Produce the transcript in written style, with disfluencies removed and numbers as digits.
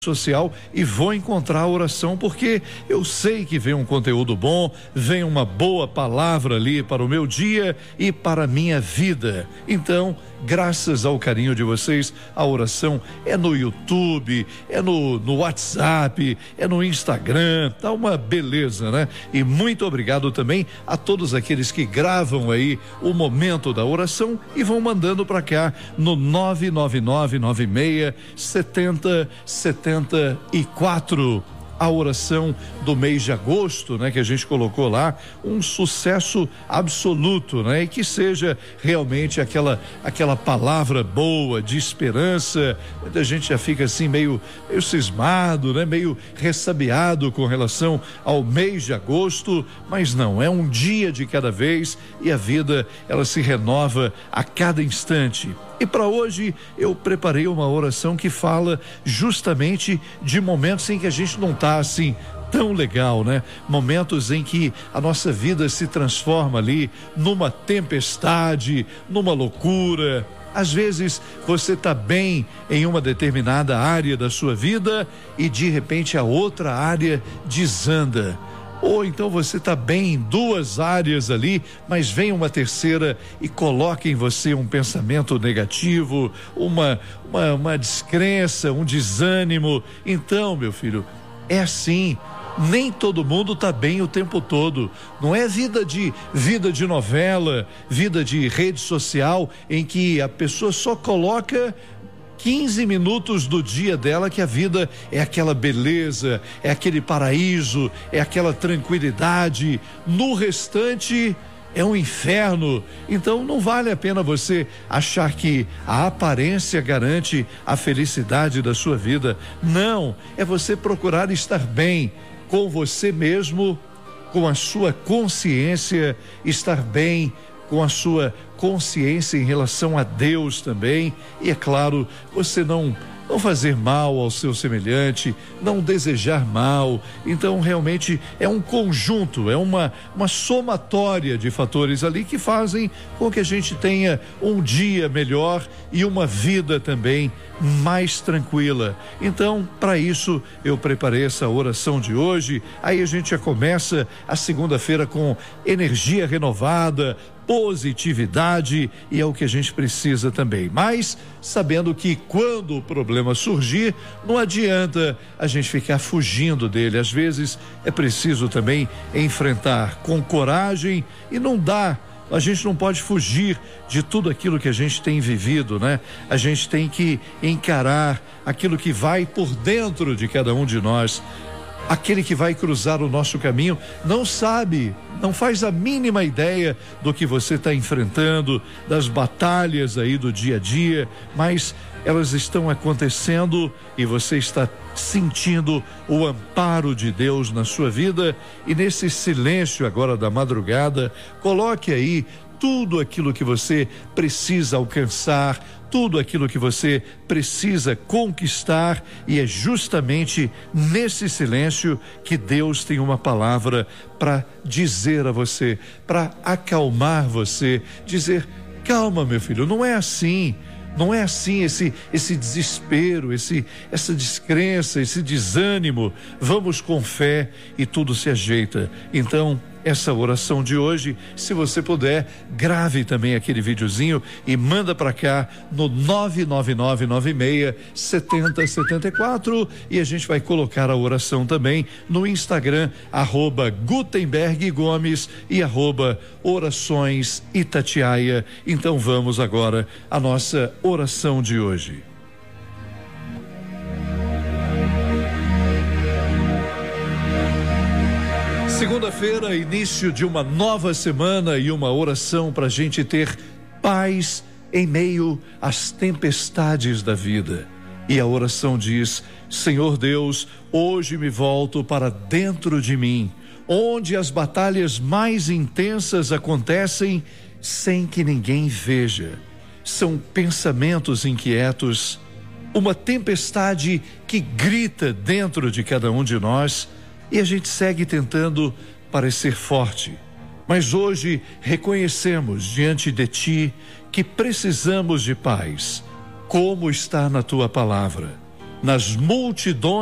social e vou encontrar a oração, porque eu sei que vem um conteúdo bom, vem uma boa palavra ali para o meu dia e para a minha vida. Então, graças ao carinho de vocês, a oração é no YouTube, é no WhatsApp, é no Instagram, tá uma beleza, né? E muito obrigado também a todos aqueles que gravam aí o momento da oração e vão mandando para cá no 999967074, a oração do mês de agosto, né? Que a gente colocou lá, um sucesso absoluto, né? E que seja realmente aquela palavra boa de esperança. Muita gente já fica assim meio cismado, né? Meio ressabiado com relação ao mês de agosto, mas não, é um dia de cada vez e a vida, ela se renova a cada instante. E para hoje eu preparei uma oração que fala justamente de momentos em que a gente não está assim tão legal, né? Momentos em que a nossa vida se transforma ali numa tempestade, numa loucura. Às vezes você está bem em uma determinada área da sua vida e de repente a outra área desanda. Ou então você está bem em duas áreas ali, mas vem uma terceira e coloca em você um pensamento negativo, uma descrença, um desânimo. Então, meu filho, é assim. Nem todo mundo está bem o tempo todo. Não é vida de novela, vida de rede social, em que a pessoa só coloca 15 minutos do dia dela que a vida é aquela beleza, é aquele paraíso, é aquela tranquilidade. No restante é um inferno. Então não vale a pena você achar que a aparência garante a felicidade da sua vida. Não, é você procurar estar bem com você mesmo, com a sua consciência, estar bem com a sua consciência em relação a Deus também. E é claro, você não fazer mal ao seu semelhante, não desejar mal. Então realmente é um conjunto, é uma somatória de fatores ali que fazem com que a gente tenha um dia melhor e uma vida também mais tranquila. Então, para isso eu preparei essa oração de hoje. Aí a gente já começa a segunda-feira com energia renovada, positividade, e é o que a gente precisa também. Mas sabendo que quando o problema surgir, não adianta a gente ficar fugindo dele. Às vezes é preciso também enfrentar com coragem, e a gente não pode fugir de tudo aquilo que a gente tem vivido, né? A gente tem que encarar aquilo que vai por dentro de cada um de nós. Aquele que vai cruzar o nosso caminho não sabe, não faz a mínima ideia do que você está enfrentando, das batalhas aí do dia a dia, mas elas estão acontecendo e você está sentindo o amparo de Deus na sua vida. E nesse silêncio agora da madrugada, coloque aí tudo aquilo que você precisa alcançar, tudo aquilo que você precisa conquistar, e é justamente nesse silêncio que Deus tem uma palavra para dizer a você, para acalmar você, dizer: calma, meu filho, não é assim. Não é assim esse desespero, essa descrença, esse desânimo. Vamos com fé e tudo se ajeita. Então, essa oração de hoje, se você puder, grave também aquele videozinho e manda para cá no 999967074, e a gente vai colocar a oração também no Instagram, @Gutenberg Gomes e @Orações Itatiaia. Então vamos agora à nossa oração de hoje. Segunda-feira, início de uma nova semana e uma oração para a gente ter paz em meio às tempestades da vida. E a oração diz: Senhor Deus, hoje me volto para dentro de mim, onde as batalhas mais intensas acontecem sem que ninguém veja. São pensamentos inquietos, uma tempestade que grita dentro de cada um de nós. E a gente segue tentando parecer forte. Mas hoje reconhecemos diante de Ti que precisamos de paz, como está na Tua palavra. nas multidões